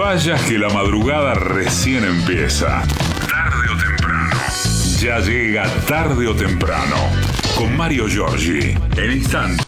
vayas que la madrugada recién empieza. Tarde o temprano. Ya llega Tarde o Temprano. Con Mario Giorgi. En instantes.